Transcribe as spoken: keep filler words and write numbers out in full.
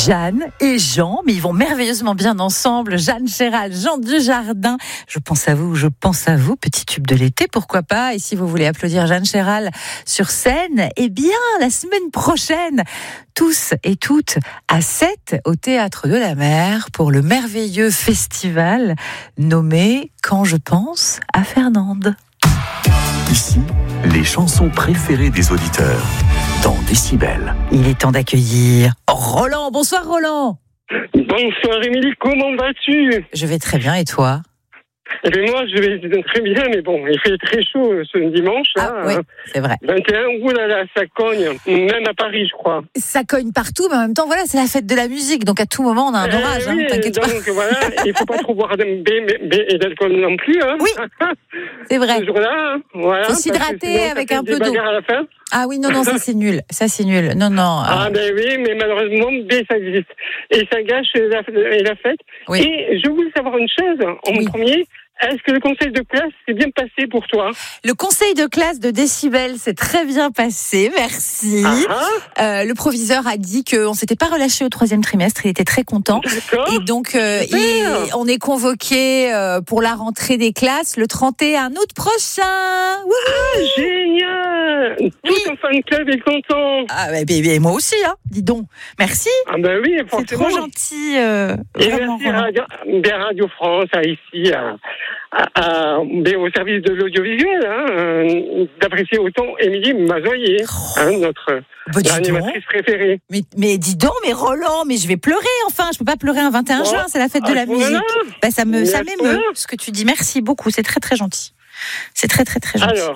Jeanne et Jean, mais ils vont merveilleusement bien ensemble. Jeanne Chéral, Jean Dujardin. Je pense à vous, je pense à vous, petit tube de l'été, pourquoi pas. Et si vous voulez applaudir Jeanne Chéral sur scène, eh bien, la semaine prochaine, tous et toutes à sept au Théâtre de la Mer pour le merveilleux festival nommé Quand je pense à Fernande. Ici, les chansons préférées des auditeurs dans Décibel. Il est temps d'accueillir Roland. Bonsoir Roland. Bonsoir Émilie, comment vas-tu? Je vais très bien et toi? Eh bien moi je vais très bien, mais bon, il fait très chaud ce dimanche. Ah là, oui, c'est vrai. vingt et un, ouh là là, ça cogne, même à Paris je crois. Ça cogne partout, mais en même temps, voilà, c'est la fête de la musique, donc à tout moment on a un Eh orage, oui, hein, t'inquiète donc, pas. Donc voilà, il ne faut pas trop boire de B, B et d'alcool non plus. Hein. Oui, c'est vrai. Ce jour-là, hein, voilà. Faut s'hydrater avec un peu d'eau. À la fin. Ah oui, non, non, ça c'est nul, ça c'est nul. Non, non. Ah euh... ben oui, mais malheureusement, B ça existe. Et ça gâche la, la fête. Oui. Et je voulais savoir une chose, en Oui. premier. Est-ce que le conseil de classe s'est bien passé pour toi? Le conseil de classe de Décibel s'est très bien passé, merci. Ah, euh, le proviseur a dit qu'on s'était pas relâché au troisième trimestre, il était très content. d'accord. Et donc, euh, il, on est convoqué euh, pour la rentrée des classes le trente et un août prochain. Wouhou. Génial! Tout Oui. ton fan club est content. Ah, bah, bah, bah, moi aussi, hein. Dis donc. Merci. Ah ben oui, C'est forcément. trop gentil. Euh, Et vraiment, merci Roland. Radio, bien Radio France, à ici, à, à, à- bien au service de l'audiovisuel, hein, euh, d'apprécier autant Émilie Mazoyer, hein, notre Bah, dis donc. animatrice préférée. Mais, mais dis donc, mais Roland, mais je vais pleurer enfin. Je peux pas pleurer un vingt et un Oh, juin, c'est la fête de à la ce moment-là. musique. Bah, ça me, Mais ça à ce m'émeut moment-là. ce que tu dis. Merci beaucoup, c'est très très gentil. C'est très très très gentil. Alors.